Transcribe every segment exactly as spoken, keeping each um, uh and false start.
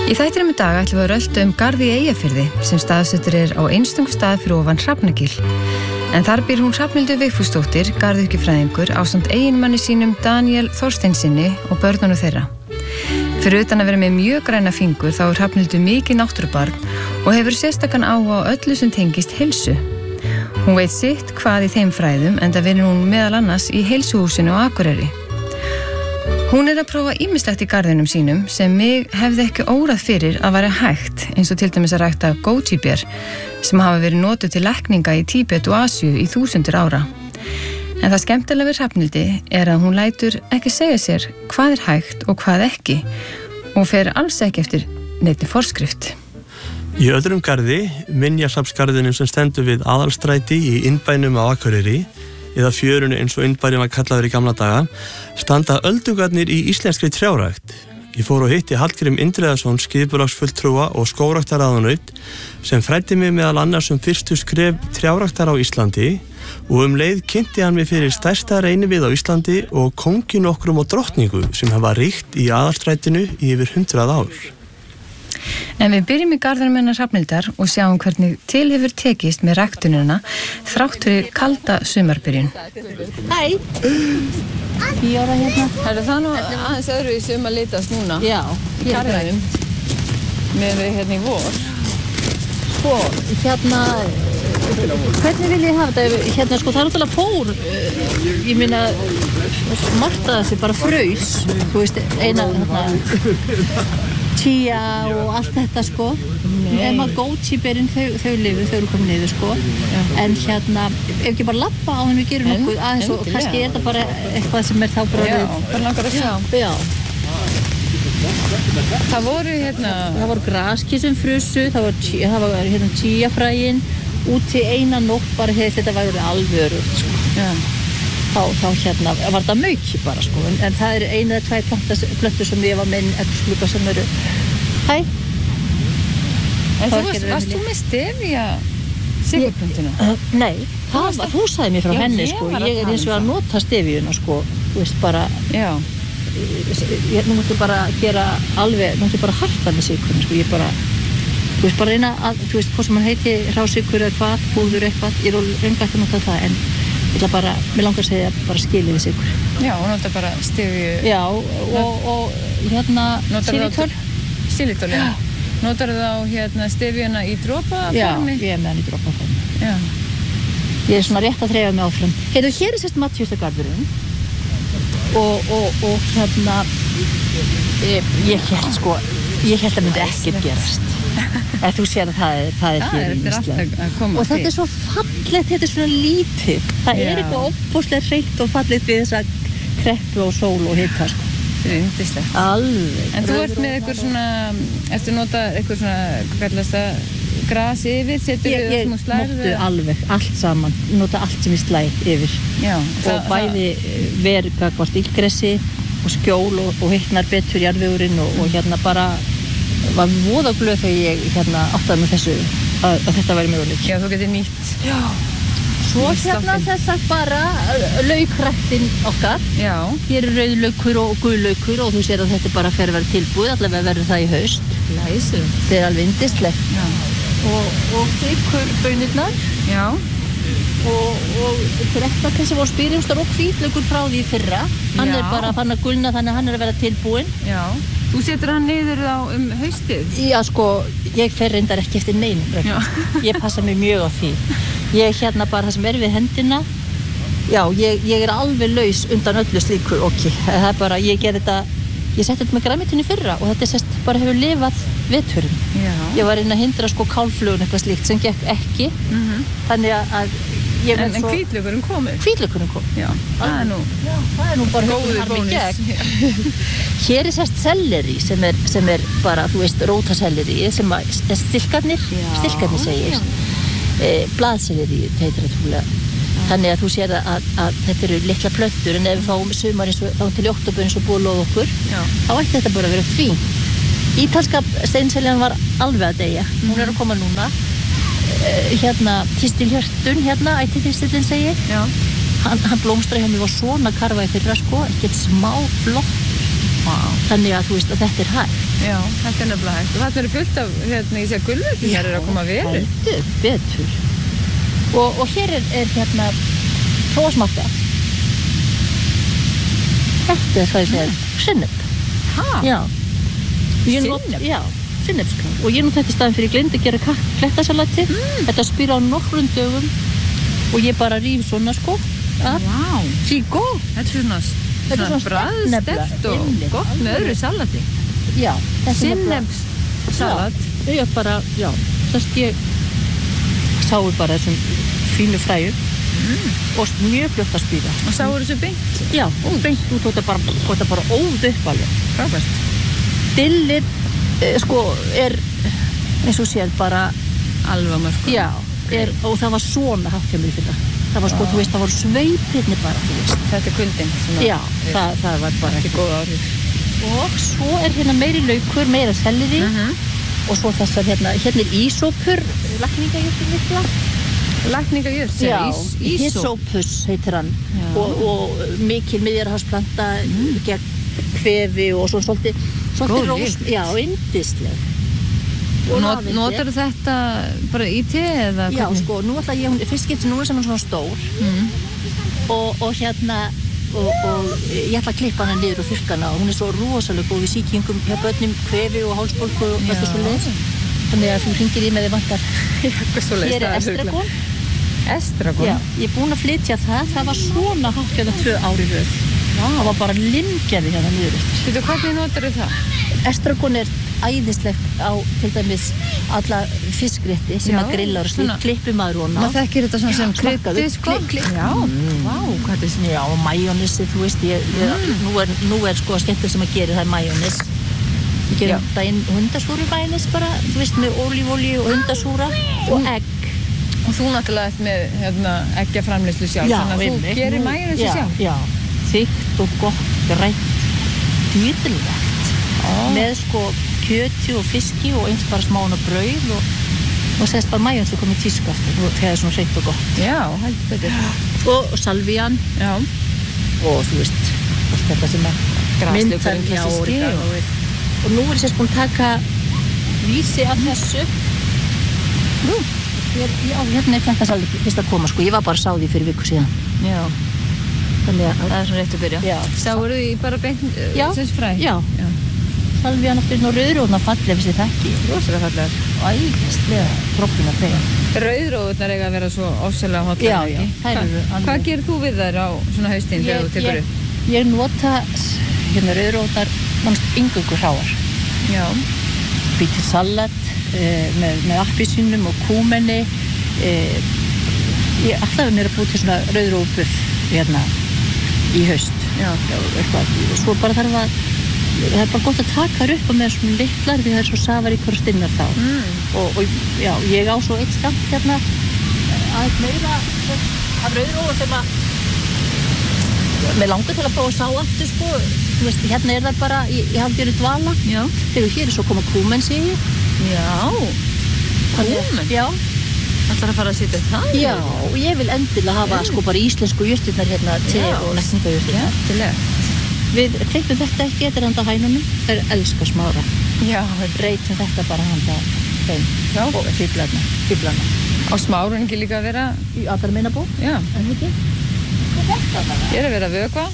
Í þættinum í dag ætlum við að rölta um garð í Eyjafirði sem staðsettur er á einstöngum stað fyrir ofan Hrafnagil. En þar býr hún Hrafnhildur Vigfúsdóttir, garðyrkjufræðingur, ásamt eiginmanni sínum Daníel Þorsteinsinni og börnunum þeirra. Fyrir utan að vera með mjög græna fingur þá er Hrafnhildur mikið náttúrubarn og hefur sérstakan áhuga á öllu sem tengist heilsu. Hún veit sitt hvað í þeim fræðum enda vinnur hún meðal annars í heilsuhúsinu á Akureyri. Hún er að prófa ýmislegt í garðinum sínum sem mig hefði ekki órað fyrir að væri hægt, eins og til dæmis að rækta goji-ber sem hafa verið notuð til lækninga í Tíbet og Asíu í þúsundir ára. En það skemmtilega við Hrafnhildi er að hún lætur ekki segja sér hvað er hægt og hvað ekki og fer alls ekki eftir neinni forskrift. Í öðrum garði, Minjasafnsgarðinum sem stendur við Aðalstræti í innbænum á Akureyri, eða fjörunu eins og innbærið var kallaður í gamla daga, standa öldugarnir í íslenskri trjárækt. Ég fór og hitti Hallgrím Indriðason, skipulagsfulltrúa og skógræktarráðunaut, sem fræddi mig meðal annars um fyrstu skref trjáræktar á Íslandi og um leið kynnti hann mig fyrir stærsta reynivið á Íslandi og kongi nokkrum og drottningu sem hafa ríkt í Aðalstrætinu í yfir hundrað ár. En við byrjum í garðinum hennar Hrafnhildar og sjáum hvernig til hefur tekist með ræktunina þrátt fyrir kalda sumarbyrjun. Hæ! Tíu ára hérna. Er það nú aðeins öðru í sum að litast núna? Já. Í garðinum? Með við hérna í vor? Sko, hérna, hvernig vil ég hafa þetta? Hérna, sko, það er náttúrulega fór, ég meina, margt að þessi bara fraus, þú veist, eina, hérna, chia og allt þetta sko. En maður goji-berin þau, þau lifu, þau eru komið niður sko. Já. En hérna, ef ekki bara labba á henni við gerum nokkuð aðeins og kannski er þetta bara eitthvað sem er þá bara... Já, bara langar að sjá. Já. Það voru hérna... Það voru graskir sem frusu, það var, það var hérna chia-fræin, úti eina nótt bara þegar þetta var alveg örugt sko. Já. Þá, þá hérna var þetta mauki bara sko, en, en það er eina eða tvær plöntur sem ég var með eldurskluka sem eru. Hæ? En þú varst, varst þú með stefja sigurplöntuna? Uh, nei, það var, þú sagði mér frá Já, henni ég sko, var að ég er eins og að nota stefjuna sko, þú veist bara, Já. ég nú mútti bara gera alveg, nú mútti bara harta með sigurinn sko, ég bara, þú veist bara reyna að, þú veist hvað sem hann heiti, rásikur eða hvað, búður eitthvað, ég er enga ekki að nota það en ég ætla bara, mér langar að segja bara skilið þessi ykkur. Já, og nota bara stefju... Já, og, og hérna silitól. Silitól, já. Notar þú þá hérna stefjuna í dropaformi? Já, ég er með hann í dropaformi. Já. Ég er svona rétt að þreifa mig áfram. Heiðu, hér er sérst Matthíusargarðurinn og, og, og hérna, ég, ég held sko, ég held að myndi ekkert gerast. Eða þú sér að það er, það er hér í Ísland. Og þetta er svo fallegt, þetta er svona lítið. Það er eitthvað opbúslega hreint og fallegt við þessa kreppu og sól og hita sko. Þetta er yndislegt. Alveg. En þú ert með eitthvað svona, eftir að nota eitthvað svona, hvað kallast það, gras yfir, setur við það sem þú slærið? Ég móttu alveg, allt saman, nota allt sem ég slæð yfir. Já. Og bæði verið gagvart illgressi og skjól og, og hittnar betur jarðvegurinn og, og hérna bara var voða glöð þegar ég hérna áttaði með þessu að, að þetta væri möguleik. Já, þú getur nýtt. Já. Svo hérna þessar bara laukræktinn okkar. Já. Hér er rauðlaukur og gulaukur og þú sér að þetta bara fer að vera tilbúið, allavega verður það í haust. Læsum. Þetta er alveg yndislegt. Já. Og, og sykurbönirnar. Já. Og, og kreppakessi voru spyrimstar og hvítlaukur frá því fyrra. Hann Já. er bara fann að gulna þannig að hann er að vera tilbúinn. Já. Þú setur hann niður þá um haustið? Já, sko, ég fer reyndar ekki eftir neinum. Ég passa mig mjög á því. Ég hérna bara það sem er við hendina. Já, ég, ég er alveg laus undan öllu slíku, ok. Það er bara, ég ger þetta, ég setti þetta með græmitinni fyrra og þetta sérst bara hefur lifað veturinn. Já. Ég var inn að hindra sko kálflugun eitthvað slíkt sem gekk ekki. Mhm. Þannig að ég En, en svo... hvítlaukurinn komið? Hvítlaukurinn kom. Já, það er nú... Já, það er nú bara góður bónus. Hér er sérst selleri sem er, sem er bara, þú veist, rótaselleri sem er stilkarnir, stilkarnir segir. E, blaðselleri heitir þetta trúlega. Þannig að þú sér að, að, að þetta eru litla plöntur en ef við fáum sumar eins og þá til október eins og búið loð okkur, Já. Þá ætti þetta bara að vera fínt. Ítalska steinseljan var alveg að deyja. Mm. Hún er að koma núna. Hérna tistilhjörtun hérna, ættitistilinn segir hann, hann blómstra hjá mig var svona karfa í fyrra sko, ekkert smá flott wow. Þannig að þú veist að þetta er hægt Já, þetta er nefnilega hægt. Og þetta er fullt af, hérna, ég sé að gulvöldin þær eru að koma að veru. Heldur betur. Og, og hér er, er hérna prófasmakka. Þetta er hvað ég segir, sinnep. Hæ? Já. Sinnep? Já, sinnepskál. Og ég nú þetta í staðin fyrir glind að gera klettasalati. Mm. Þetta spyr á nokkrum dögum og ég bara ríf svona sko. Vá. Wow. Síkó. Þetta er svona, svona, svona bragðsteft og Einnig. gott með öðru salati. Já. Sinneps salat. Já, ég bara, já, þess ég sáu bara þessum fínu fræju mm. og mjög fljótt að spýra. Og sáu þessu beint? Já, og beint út og þetta bara, og þetta bara óð upp alveg. Frábært. Dillir, eh, sko, er, eins og séð bara, alveg mörg. já, er, og það var svona hátt hjá mér fyrir það. Það var sko, Ó. þú veist, það voru sveipirni bara, þú veist. Þetta er kuldin. Já, það, það var bara ekki góð áhrif. Og svo er hérna meiri laukur, meira selleri Mhm. og svo þessar hérna, hérna er ísópur, lækningajurtin mikla. Lækningajurt, sem Já, ís, ísó. ísópus heitir hann Já. og, og mikil miðjarðarhafsplanta mm. gegn kvefi og svo svolítið, Góð svolítið rós, lykt. já, yndisleg. Og Not, rafindi. notar þetta bara í te eða Já, hvernig? sko, nú ætla ég, hún- fyrst getur nú er sem hann svona stór Mm. og, og hérna og, og ég ætla að klippa hana niður og þurrka hana og hún er svo rosalega góð við sýkingum hjá börnum, kvefi og hálsbólgu og Já. þetta svo leið. Þannig að þú hringir í með þið vantar. Eitthvað svoleiðis, Hér það er er örugglega. estragon. Estragon? Já, ég er búin að flytja það. Það var svona hátt hérna tvö ári röð. Það var bara limgerði hérna niður eftir. Veitu, hvernig notar það? Estragon er æðislegt á til dæmis alla fiskrétti sem Já, að grilla og svona- slík klippi maður hona. Maður þekkir þetta svona sem smakkaðu. kryddið, sko? Kli- kli- Já, Mm. vá, hvað þetta er Já, og majónesi, þú veist, ég, ég, nú, er, nú er sko skemmtileg sem að gera það er majónes. Ég Já. gerum daginn hundasúru majónes bara, þú veist, með ólífólíu og hundasúra og egg. Og þú náttúrulega ert með hérna, eggjaframleiðslu sjálf, þannig að þú einmitt. gerir Nú- majónesi já, sjálf. Já, þykkt og gott, grænt, dýrlegt. Ó. Með sko kjöti og fiski og eins bara smána brauð og, og sést bara majónes er komið tísku aftur og það er svona hreint og gott. Já, heldur betur. Og, og salvían Já, og þú veist, allt þetta sem að Grasslaukurinn, Myntan, já, klassíski oregano. og- Og nú er ég sérst búin að taka vísi af þessu. Nú, hér, já, hérna er klettasalli fyrst að koma, sko. Ég var bara sá því fyrir viku síðan. já, Þannig að, það er svona rétt að byrja. já, Sáuðu því bara beint uh, Já, sem fræ? já. Já. salvían aftur inn á rauðrófna fallega fyrst þið þekki. Rosalega fallegar. Og æðislega proppina þegar. Rauðrófurnar eiga að vera svo ofsalega hotlar. Já, já, þær Hva, eru alveg- Hvað gerir þú við þær á svona haustin þegar þú tekur ég, upp? ég nota hérna rauðrófnar, mannst yngungu hráar. Já, Bítið salat e, með, með appelsínum og kúmenni. E, ég ætlaði mér að búið til svona rauðrófubuff hérna í haust. já. Já, eitthvað. Svo bara þarf að, það er bara gott að taka þær upp og með svona litlar því það er svo safaríkur og stinnar þá. Mm. Og, og já, ég á svo eitt skamt hérna aðeins meira af rauðrófu sem að mér langar til að prófa að sá aftur sko. Þú veist, hérna er það bara í, í hálfgerðu dvala. Já. Þegar hér er svo koma kúmen sig. Já, kúmen? Já. ætlar að fara að setja það? Já, og ég vil endilega hafa sko bara íslensku jurtirnar hérna te Já. og lækningajurtirnar. Skemmtilegt. Við klippum þetta ekki, þetta er handa hænunum. Það er elska smára. Já, Reytum þetta bara handa þeim. Já. Og fýblarna. Fýblarna. á smárun ekki líka að vera, Í allar minna bú. já, En ekki? Hvað er þetta bara? ég er að vera að vökva.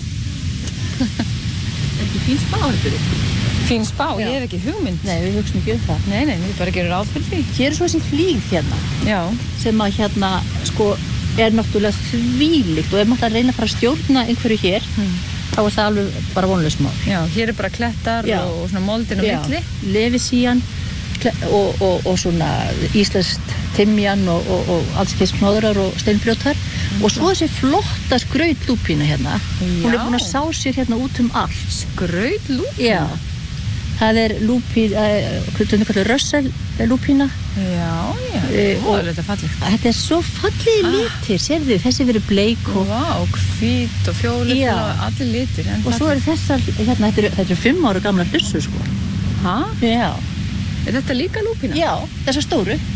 Ekki fín smára. Fín spá, Já. ég hef ekki hugmynd. Nei, við hugsaum ekki um það. Nei, nei, við bara gerum ráð fyrir því. Hér er svo þessi flíð hérna Já, sem að hérna sko er náttúrulega þvílíkt og ef maður ætlar að reyna að fara að stjórna einhverju hér Hmm. þá er það alveg bara vonlaust mál. já, hér er bara klettar Já. og, og svona moldin á milli. Lefisían og, og, og svona íslenskt timjan og, og, og alls keins knóðrar og steinbrjótar og svo þessi flotta skrautlúpína hérna. Hún er Já. búin að sá sér hérna út um allt. Skraut lúpína. Já. Það er lúpín, hvernig kallar Russell lúpína. Já, já, Eh, Ó, og- er þetta fallegt. Þetta er svo fallegi litir, sérðu, þessi verið bleik og, Vá, hvít og fjólið Já. og allir litir. en og svo fallegt. eru þessar, hérna, þetta eru, þetta eru fimm ára gamla hlussur, sko. Ha? Já. Er þetta líka lúpína? Já, þessar stóru.